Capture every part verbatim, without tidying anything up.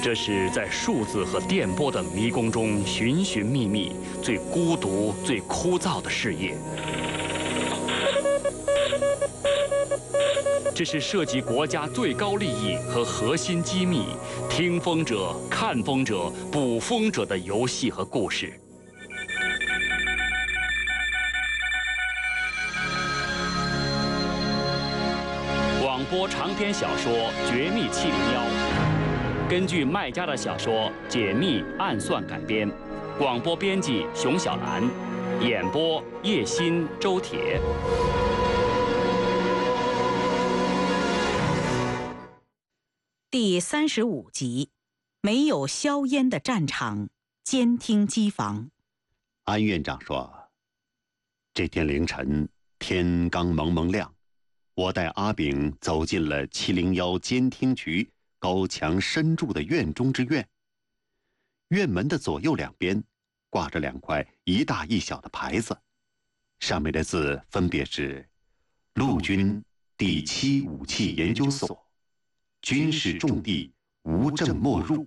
这是在数字和电波的迷宫中寻寻觅觅、最孤独、最枯燥的事业。这是涉及国家最高利益和核心机密、听风者、看风者、捕风者的游戏和故事。广播长篇小说《绝密七零幺》，根据麦家的小说《解密》暗算改编，广播编辑熊小兰，演播叶欣、周铁。 第三十五集，没有硝烟的战场，监听机房。 安院长说，这天凌晨天刚蒙蒙亮，我带阿炳走进了七零幺监听局高墙深筑的院中之院。院门的左右两边挂着两块一大一小的牌子，上面的字分别是陆军第七武器研究所，军事重地无证没入。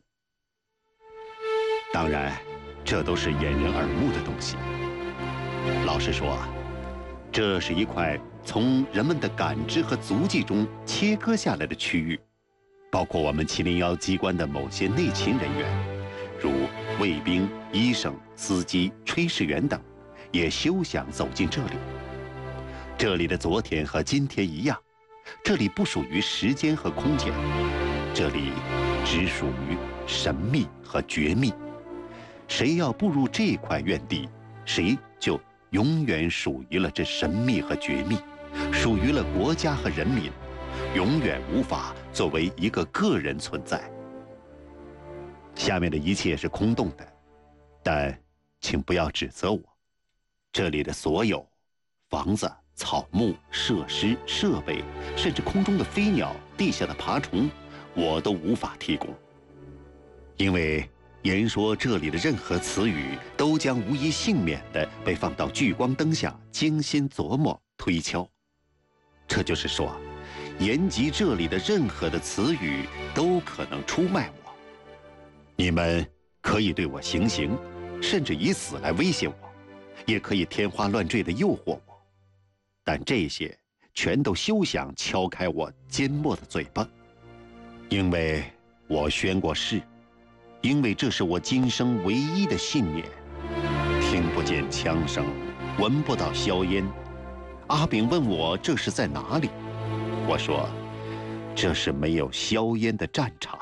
当然，这都是掩人耳目的东西。老实说，这是一块从人们的感知和足迹中切割下来的区域，包括我们七零幺机关的某些内勤人员，如卫兵、医生、司机、炊事员等，也休想走进这里。这里的昨天和今天一样，这里不属于时间和空间，这里只属于神秘和绝密。谁要步入这块院地，谁就永远属于了这神秘和绝密，属于了国家和人民，永远无法作为一个个人存在。下面的一切是空洞的，但请不要指责我。这里的所有房子、草木、设施、设备，甚至空中的飞鸟、地下的爬虫，我都无法提供。因为言说这里的任何词语都将无一幸免地被放到聚光灯下精心琢磨推敲。这就是说，言及这里的任何的词语都可能出卖我。你们可以对我行刑，甚至以死来威胁我，也可以天花乱坠地诱惑我，但这些全都休想敲开我缄默的嘴巴，因为我宣过誓，因为这是我今生唯一的信念。听不见枪声，闻不到硝烟。阿炳问我这是在哪里，我说这是没有硝烟的战场。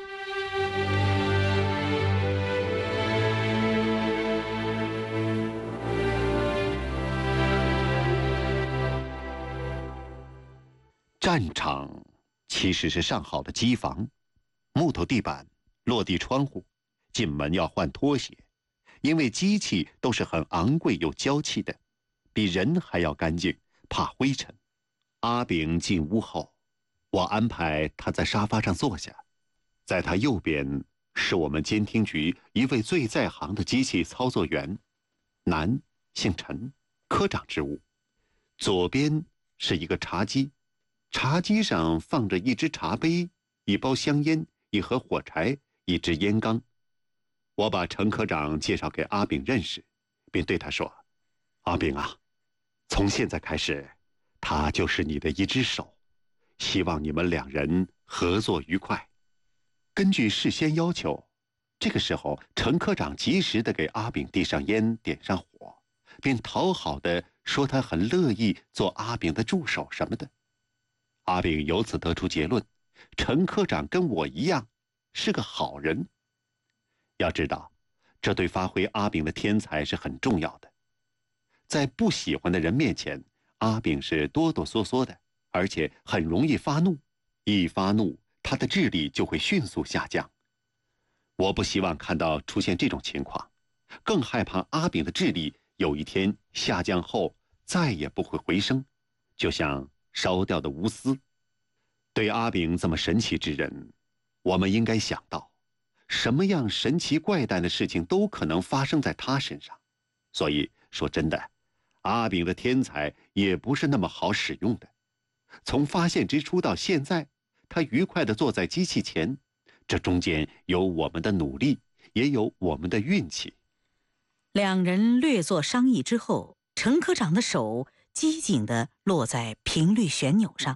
战场其实是上好的机房，木头地板，落地窗户，进门要换拖鞋，因为机器都是很昂贵又娇气的，比人还要干净，怕灰尘。阿炳进屋后，我安排他在沙发上坐下，在他右边是我们监听局一位最在行的机器操作员，男，姓陈，科长职务。左边是一个茶几，茶几上放着一只茶杯、一包香烟、一盒火柴、一只烟缸。我把陈科长介绍给阿炳认识，并对他说：阿炳啊，从现在开始，他就是你的一只手，希望你们两人合作愉快。根据事先要求，这个时候陈科长及时地给阿炳递上烟，点上火，并讨好地说他很乐意做阿炳的助手什么的。阿炳由此得出结论，陈科长跟我一样是个好人。要知道，这对发挥阿炳的天才是很重要的。在不喜欢的人面前，阿炳是哆哆嗦嗦的，而且很容易发怒，一发怒他的智力就会迅速下降。我不希望看到出现这种情况，更害怕阿炳的智力有一天下降后再也不会回升，就像烧掉的钨丝。对阿炳这么神奇之人，我们应该想到，什么样神奇怪诞的事情都可能发生在他身上。所以说真的，阿炳的天才也不是那么好使用的。从发现之初到现在，他愉快地坐在机器前， 这中间有我们的努力，也有我们的运气。 两人略作商议之后，陈科长的手机警地落在频率旋钮上。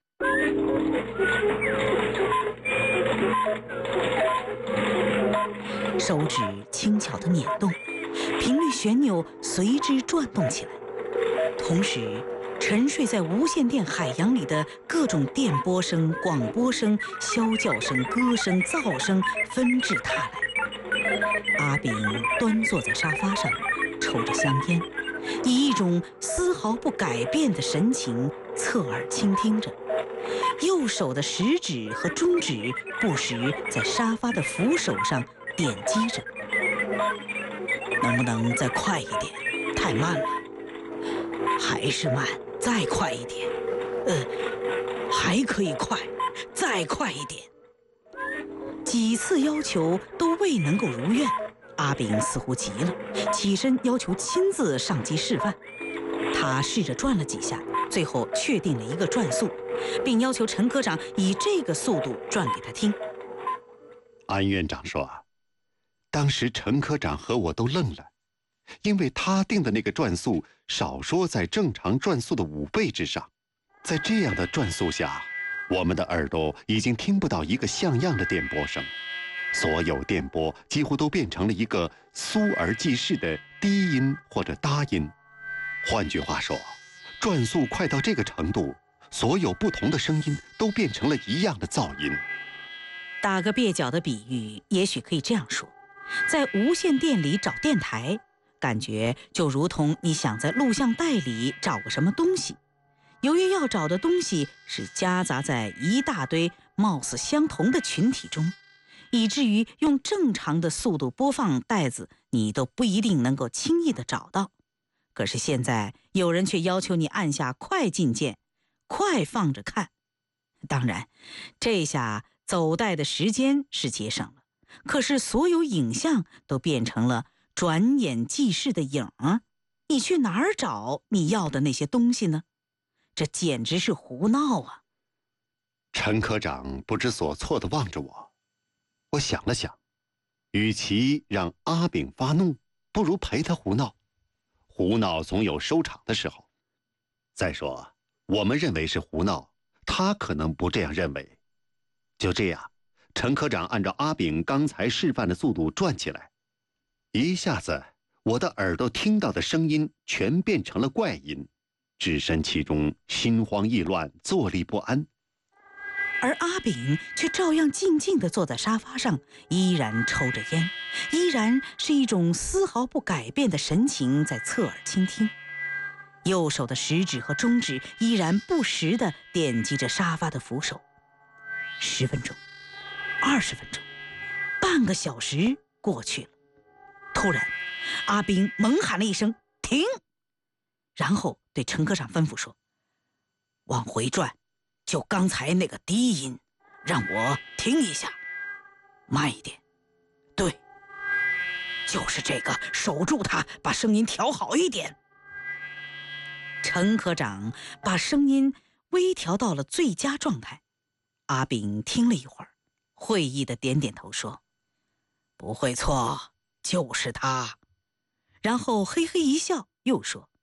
手指轻巧地捻动，频率旋钮随之转动起来。同时，沉睡在无线电海洋里的各种电波声、广播声、啸叫声、歌声、噪声纷至沓来。阿炳端坐在沙发上，抽着香烟，以一种丝毫不改变的神情侧耳倾听着。右手的食指和中指不时在沙发的扶手上点击着。能不能再快一点？太慢了。还是慢，再快一点。呃，还可以快，再快一点。几次要求都未能够如愿，阿炳似乎急了，起身要求亲自上机示范。他试着转了几下，最后确定了一个转速，并要求陈科长以这个速度转给他听。 安院长说，当时陈科长和我都愣了，因为他定的那个转速少说在正常转速的五倍之上。在这样的转速下，我们的耳朵已经听不到一个像样的电波声，所有电波几乎都变成了一个苏而济世的低音或者搭音。换句话说，转速快到这个程度，所有不同的声音都变成了一样的噪音。 打个蹩脚的比喻，也许可以这样说，在无线电里找电台，感觉就如同你想在录像带里找个什么东西，由于要找的东西是夹杂在一大堆貌似相同的群体中，以至于用正常的速度播放带子，你都不一定能够轻易地找到。可是现在有人却要求你按下快进键，快放着看。当然，这下走带的时间是节省了，可是所有影像都变成了转眼即逝的影儿，你去哪儿找你要的那些东西呢？这简直是胡闹啊！ 陈科长不知所措地望着我，我想了想，与其让阿炳发怒，不如陪他胡闹。胡闹总有收场的时候。再说，我们认为是胡闹，他可能不这样认为。就这样，陈科长按照阿炳刚才示范的速度转起来，一下子我的耳朵听到的声音全变成了怪音，置身其中，心慌意乱，坐立不安。 而阿炳却照样静静地坐在沙发上，依然抽着烟，依然是一种丝毫不改变的神情在侧耳倾听。右手的食指和中指依然不时地点击着沙发的扶手。十分钟，二十分钟，半个小时过去了。突然，阿炳猛喊了一声“停”，然后对陈科长吩咐说：“往回转，就刚才那个低音，让我听一下，慢一点。对，就是这个，守住它，把声音调好一点。”陈科长把声音微调到了最佳状态。阿炳听了一会儿，会意地点点头说：“不会错，就是他。”然后嘿嘿一笑，又说：“